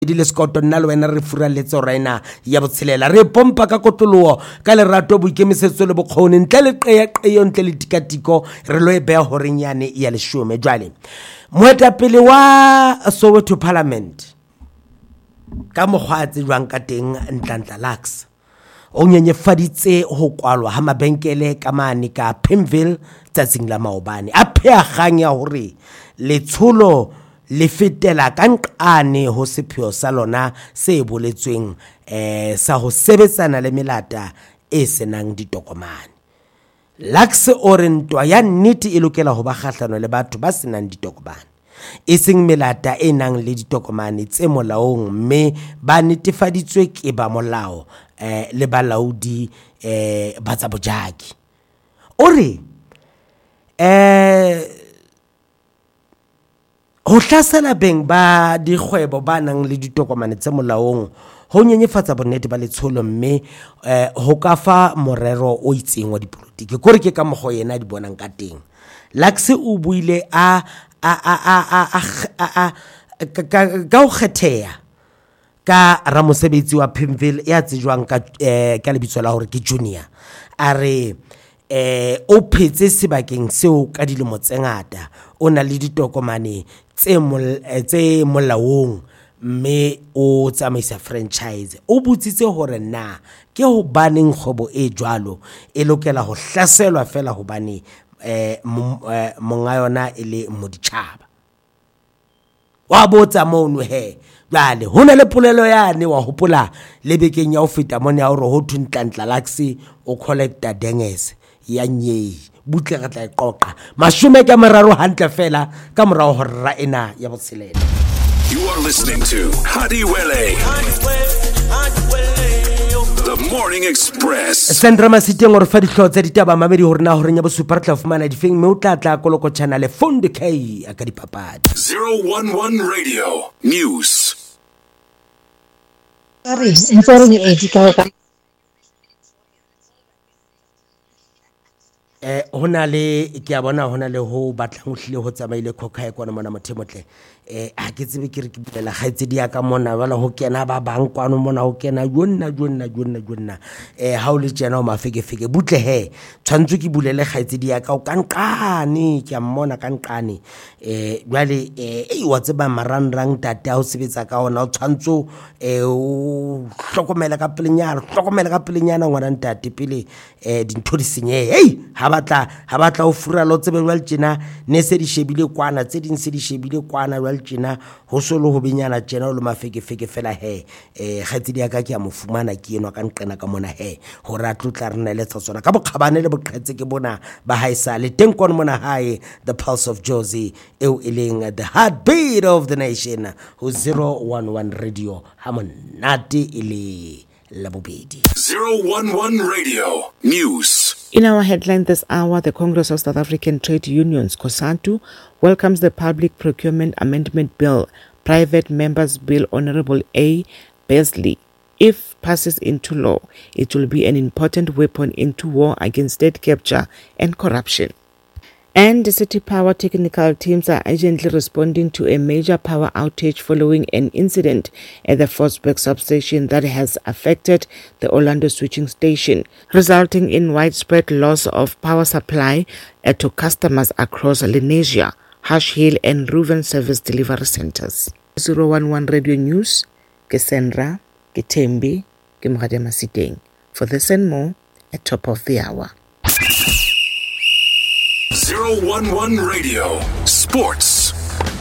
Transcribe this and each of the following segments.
di le Scotto nna le wena re furalletse o raina ya botshelela re pompa ka kotloloho ka lerato boikemisetso le bokgoni ntle le qeyo ntle le tikatiko re lo e beha horenyane ya leshome jwale moetapele wa Soweto Parliament ka mokgwatsi jwang ka teng Nhlanhla Lux o nyenyefaditse ho kwalwa ha mabenkele ka mane ka Pimville tsatsing la maobane a pheaganya hore letsholo le fetela ka nqane ho sepheo sa lona se boletsweng sa ho sebetsana le melata e senang ditokomane. Lux o re ntwa ya nnete e lokela ho ba kgahlano le batho ba senang ditokomane e seng melata e nang le ditokomane tse molaong mme ba netefaditswe ke ba molao le balaodi ba tsa bojaki. O re ho hlasela beng ba dikgwebo ba nang le ditokomane tse molaong ho nyenyefatsa bonnete ba letsholo mme ho ka fa morero o itseng wa dipolotiki gore ke ka mogho yena di bonang ka teng. Lux o buile ka o kgetheha ka ramosebetsi wa Pimville ya tsejwang ka lebitso la hore ke Junior a re o phetse sebakeng seo ka dilemo tse ngata o na le ditokomane tse molaong mme o tsamaisa franchise o butsitse hore na ke ho baneng kgobo e jwalo e lokela ho hlaselwa fela ho bane monga yona e le moditjhaba wa botsa mono he jwale hona le polelo yane wa hopola le bekeng ya ho feta mona hore ho thwe Nhlanhla Lux o collecta dengese ya nyei butle ga tla qoqa mashume ka moraro hantle fela ka morao ho rra ena ya botshelela. You are listening to Hadiwele, The Morning Express. Sandra Masiteng o re fa dihlotse tsa ditaba mamedi hore na hore nya bo super tla fumana difeng me o tla koloko channel phone de K a ka dipapadi 011 Radio News. Sorry, informing editor. Hona le ke a bona hona le ho batlang hlile ho tsamaile khokha e kwana mona mothemotle ha ke tsebe ke re ke bulela gaetse di ya ka mona wala ho kena ba bang kwano mona ho kena jonna ha o le tsena o mafekefeke butle he tshwantse ke bulele gaetse di ya ka o kanqane ke a mmona kanqane jwale wa tseba marangrang tate ha o sebetsa ka ona o tshwantse o hlokomela ka pelenyana ngwana ntate pele dintho di senye ha batla o fura lo tsebe jwale tjena ne se di shebile kwana tse ding se di shebile kwana jwale tjena ho solo ho benyana tjena o le mafekefeke fela kgatsi di aka ke a mofumana ke enwa ka nqena ka mona hore a tlotla rena le tsatsona ka bokgabane le boqhetse ke bona ba haisa le teng kwana mona hae the pulse of Jozi eo eleng the heartbeat of the nation ho 011 radio ha monate ile la bobedi 011 Radio News. In our headline this hour, the Congress of South African Trade Unions, COSATU, welcomes the Public Procurement Amendment Bill, Private Members Bill Honorable A. Beasley. If passes into law, it will be an important weapon into war against state capture and corruption. And the City Power technical teams are urgently responding to a major power outage following an incident at the Forsberg substation that has affected the Orlando switching station, resulting in widespread loss of power supply to customers across Lenasia, Hush Hill and Reuven service delivery centers. 011 Radio News, ke Sandra, ke Thembi, ke Mohade Masiteng. For this and more, at top of the hour. 011 Radio Sports.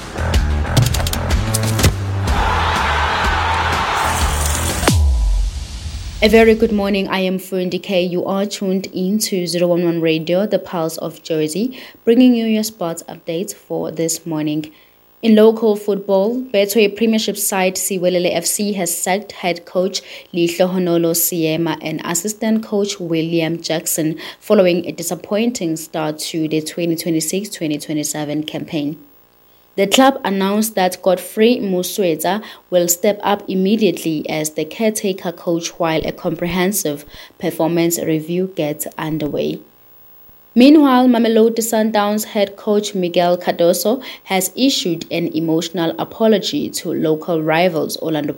A very good morning. I am Fundi K. You are tuned into 011 Radio, the Pulse of Jersey, bringing you your sports updates for this morning. In local football, Betway Premiership side Siwelele FC has sacked head coach Lihlohonolo Siema and assistant coach William Jackson following a disappointing start to the 2026-2027 campaign. The club announced that Godfrey Musweza will step up immediately as the caretaker coach while a comprehensive performance review gets underway. Meanwhile, Mamelodi Sundowns head coach Miguel Cardoso has issued an emotional apology to local rivals Orlando